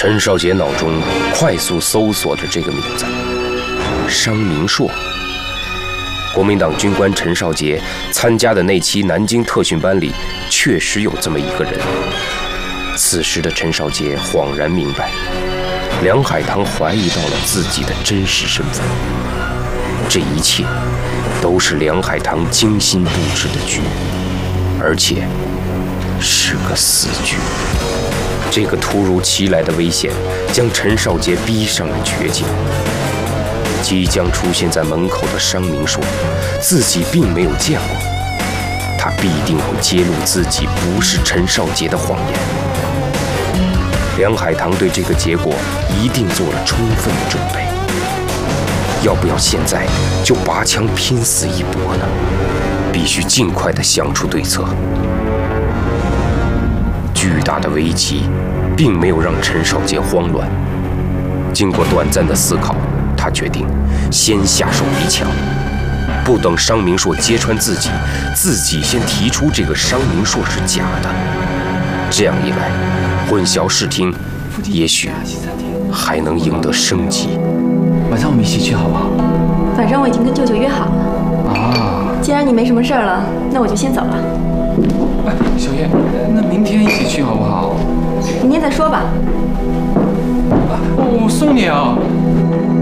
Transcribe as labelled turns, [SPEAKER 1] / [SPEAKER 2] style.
[SPEAKER 1] 陈少杰脑中快速搜索着这个名字：商明硕。国民党军官陈少杰参加的那期南京特训班里，确实有这么一个人。此时的陈少杰恍然明白，梁海棠怀疑到了自己的真实身份。这一切都是梁海棠精心布置的局，而且是个死局。这个突如其来的危险将陈少杰逼上了绝境。即将出现在门口的商明说，自己并没有见过，他必定会揭露自己不是陈少杰的谎言。梁海棠对这个结果一定做了充分的准备。要不要现在就拔枪拼死一搏呢？必须尽快地想出对策。巨大的危机并没有让陈少杰慌乱。经过短暂的思考，他决定先下手为强，不等商明硕揭穿自己，自己先提出这个商明硕是假的。这样一来，混淆视听，也许还能赢得生机。
[SPEAKER 2] 晚上我们一起去好不好？
[SPEAKER 3] 反正我已经跟舅舅约好了。
[SPEAKER 2] 啊，
[SPEAKER 3] 既然你没什么事儿了，那我就先走了。
[SPEAKER 2] 哎，小叶，那明天一起去好不好？
[SPEAKER 3] 明天再说吧。
[SPEAKER 2] 啊，我送你啊。